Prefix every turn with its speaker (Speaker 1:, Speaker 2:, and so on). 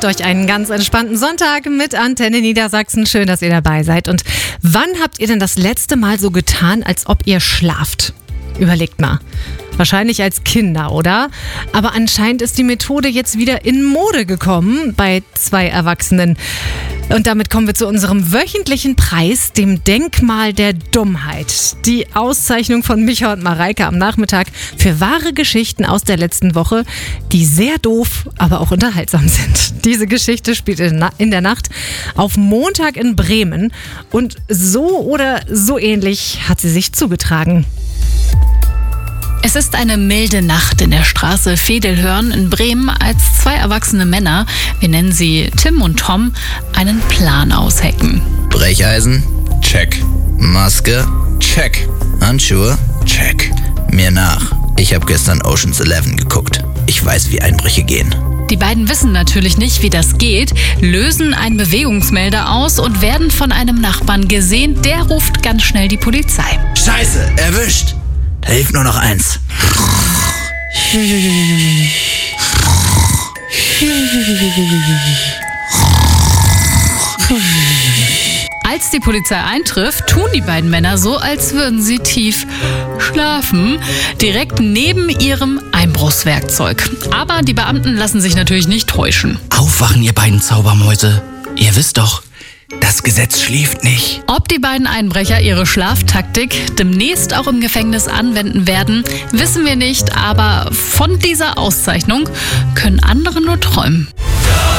Speaker 1: macht euch einen ganz entspannten Sonntag mit Antenne Niedersachsen. Schön, dass ihr dabei seid. Und wann habt ihr denn das letzte Mal so getan, als ob ihr schlaft? Überlegt mal. Wahrscheinlich als Kinder, oder? Aber anscheinend ist die Methode jetzt wieder in Mode gekommen bei 2 Erwachsenen. Und damit kommen wir zu unserem wöchentlichen Preis, dem Denkmal der Dummheit. Die Auszeichnung von Micha und Mareike am Nachmittag für wahre Geschichten aus der letzten Woche, die sehr doof, aber auch unterhaltsam sind. Diese Geschichte spielt in der Nacht auf Montag in Bremen. Und so oder so ähnlich hat sie sich zugetragen.
Speaker 2: Es ist eine milde Nacht in der Straße Vedelhörn in Bremen, als 2 erwachsene Männer, wir nennen sie Tim und Tom, einen Plan aushecken.
Speaker 3: Brecheisen? Check. Maske? Check. Handschuhe? Check. Mir nach. Ich habe gestern Ocean's 11 geguckt. Ich weiß, wie Einbrüche gehen.
Speaker 2: Die beiden wissen natürlich nicht, wie das geht, lösen einen Bewegungsmelder aus und werden von einem Nachbarn gesehen. Der ruft ganz schnell die Polizei.
Speaker 3: Scheiße, erwischt! Da hilft nur noch eins.
Speaker 2: Als die Polizei eintrifft, tun die beiden Männer so, als würden sie tief schlafen, direkt neben ihrem Einbruchswerkzeug. Aber die Beamten lassen sich natürlich nicht täuschen.
Speaker 4: Aufwachen, ihr beiden Zaubermäuse. Ihr wisst doch, das Gesetz schläft nicht.
Speaker 2: Ob die beiden Einbrecher ihre Schlaftaktik demnächst auch im Gefängnis anwenden werden, wissen wir nicht. Aber von dieser Auszeichnung können andere nur träumen.